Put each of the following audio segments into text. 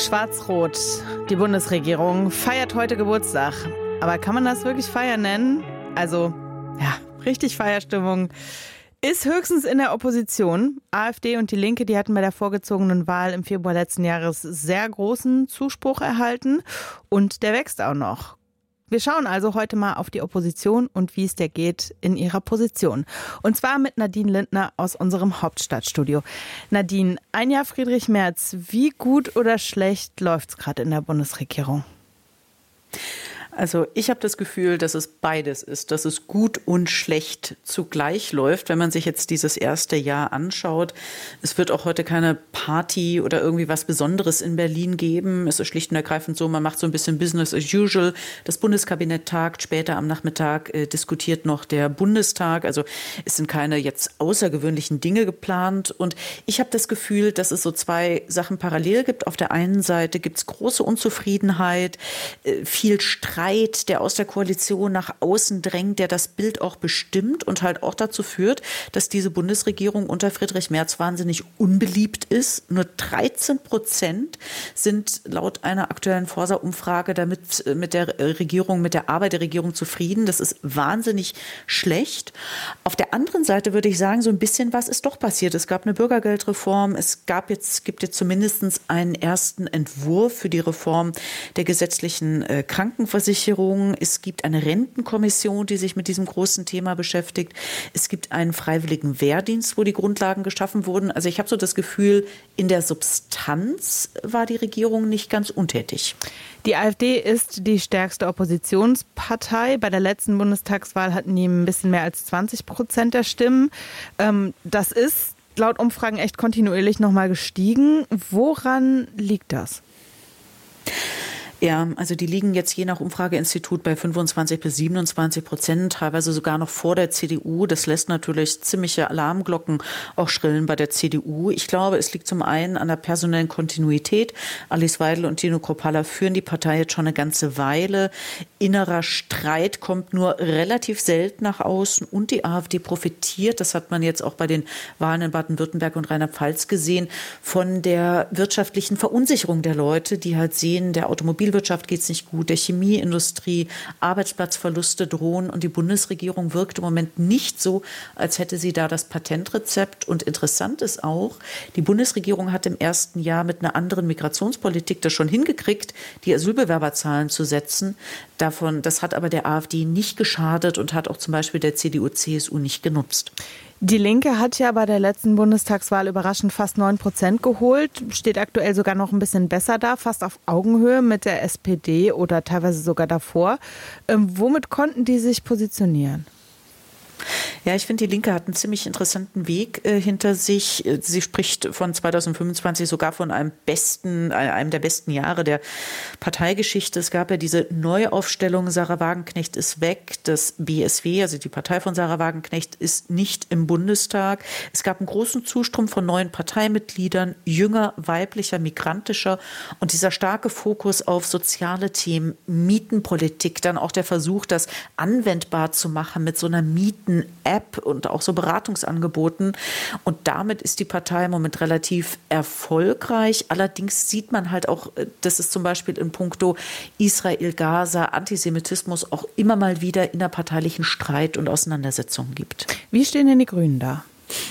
Schwarz-Rot, die Bundesregierung, feiert heute Geburtstag. Aber kann man das wirklich Feier nennen? Also, ja, richtig Feierstimmung ist höchstens in der Opposition. AfD und die Linke, die hatten bei der vorgezogenen Wahl im Februar letzten Jahres sehr großen Zuspruch erhalten. Und der wächst auch noch. Wir schauen also heute mal auf die Opposition und wie es der geht in ihrer Position. Und zwar mit Nadine Lindner aus unserem Hauptstadtstudio. Nadine, ein Jahr Friedrich Merz. Wie gut oder schlecht läuft's gerade in der Bundesregierung? Also ich habe das Gefühl, dass es beides ist, dass es gut und schlecht zugleich läuft, wenn man sich jetzt dieses erste Jahr anschaut. Es wird auch heute keine Party oder irgendwie was Besonderes in Berlin geben. Es ist schlicht und ergreifend so, man macht so ein bisschen Business as usual. Das Bundeskabinett tagt, später am Nachmittag diskutiert noch der Bundestag. Also es sind keine jetzt außergewöhnlichen Dinge geplant. Und ich habe das Gefühl, dass es so zwei Sachen parallel gibt. Auf der einen Seite gibt es große Unzufriedenheit, viel Streit, der aus der Koalition nach außen drängt, der das Bild auch bestimmt und halt auch dazu führt, dass diese Bundesregierung unter Friedrich Merz wahnsinnig unbeliebt ist. Nur 13% sind laut einer aktuellen Forsa-Umfrage damit mit der Arbeit der Regierung zufrieden. Das ist wahnsinnig schlecht. Auf der anderen Seite würde ich sagen, so ein bisschen was ist doch passiert. Es gab eine Bürgergeldreform. Es gibt jetzt zumindest einen ersten Entwurf für die Reform der gesetzlichen Krankenversicherung. Es gibt eine Rentenkommission, die sich mit diesem großen Thema beschäftigt. Es gibt einen freiwilligen Wehrdienst, wo die Grundlagen geschaffen wurden. Also ich habe so das Gefühl, in der Substanz war die Regierung nicht ganz untätig. Die AfD ist die stärkste Oppositionspartei. Bei der letzten Bundestagswahl hatten die ein bisschen mehr als 20% der Stimmen. Das ist laut Umfragen echt kontinuierlich nochmal gestiegen. Woran liegt das? Ja, also die liegen jetzt je nach Umfrageinstitut bei 25-27%, teilweise sogar noch vor der CDU. Das lässt natürlich ziemliche Alarmglocken auch schrillen bei der CDU. Ich glaube, es liegt zum einen an der personellen Kontinuität. Alice Weidel und Dino Kropalla führen die Partei jetzt schon eine ganze Weile. Innerer Streit kommt nur relativ selten nach außen und die AfD profitiert, das hat man jetzt auch bei den Wahlen in Baden-Württemberg und Rheinland-Pfalz gesehen, von der wirtschaftlichen Verunsicherung der Leute, die halt sehen, der Automobilwirtschaft geht es nicht gut, der Chemieindustrie, Arbeitsplatzverluste drohen und die Bundesregierung wirkt im Moment nicht so, als hätte sie da das Patentrezept. Und interessant ist auch, die Bundesregierung hat im ersten Jahr mit einer anderen Migrationspolitik das schon hingekriegt, die Asylbewerberzahlen zu setzen. Das hat aber der AfD nicht geschadet und hat auch zum Beispiel der CDU, CSU nicht genutzt. Die Linke hat ja bei der letzten Bundestagswahl überraschend fast 9% geholt, steht aktuell sogar noch ein bisschen besser da, fast auf Augenhöhe mit der SPD oder teilweise sogar davor. Womit konnten die sich positionieren? Ja, ich finde, die Linke hat einen ziemlich interessanten Weg hinter sich. Sie spricht von 2025 sogar von einem der besten Jahre der Parteigeschichte. Es gab ja diese Neuaufstellung, Sarah Wagenknecht ist weg, das BSW, also die Partei von Sarah Wagenknecht, ist nicht im Bundestag. Es gab einen großen Zustrom von neuen Parteimitgliedern, jünger, weiblicher, migrantischer und dieser starke Fokus auf soziale Themen, Mietenpolitik, dann auch der Versuch, das anwendbar zu machen mit so einer Mieten-App und auch so Beratungsangeboten. Und damit ist die Partei im Moment relativ erfolgreich. Allerdings sieht man halt auch, dass es zum Beispiel in puncto Israel, Gaza, Antisemitismus auch immer mal wieder innerparteilichen Streit und Auseinandersetzungen gibt. Wie stehen denn die Grünen da?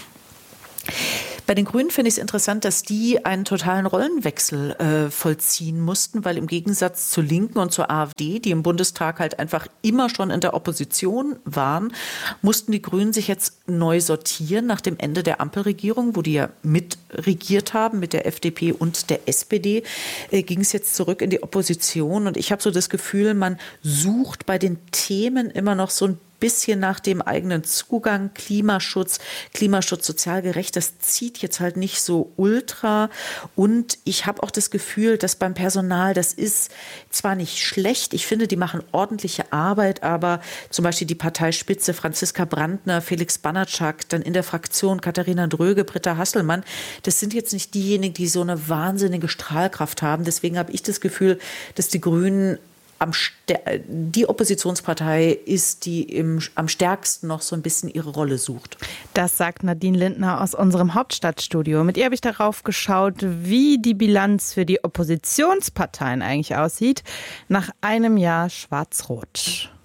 Bei den Grünen finde ich es interessant, dass die einen totalen Rollenwechsel vollziehen mussten, weil im Gegensatz zur Linken und zur AfD, die im Bundestag halt einfach immer schon in der Opposition waren, mussten die Grünen sich jetzt neu sortieren nach dem Ende der Ampelregierung, wo die ja mitregiert haben mit der FDP und der SPD, ging es jetzt zurück in die Opposition. Und ich habe so das Gefühl, man sucht bei den Themen immer noch so ein bisschen nach dem eigenen Zugang, Klimaschutz sozial gerecht, das zieht jetzt halt nicht so ultra. Und ich habe auch das Gefühl, dass beim Personal, das ist zwar nicht schlecht, ich finde, die machen ordentliche Arbeit, aber zum Beispiel die Parteispitze Franziska Brandner, Felix Banatschak, dann in der Fraktion Katharina Dröge, Britta Hasselmann, das sind jetzt nicht diejenigen, die so eine wahnsinnige Strahlkraft haben. Deswegen habe ich das Gefühl, dass die Grünen die Oppositionspartei ist, die am stärksten noch so ein bisschen ihre Rolle sucht. Das sagt Nadine Lindner aus unserem Hauptstadtstudio. Mit ihr habe ich darauf geschaut, wie die Bilanz für die Oppositionsparteien eigentlich aussieht nach einem Jahr Schwarz-Rot.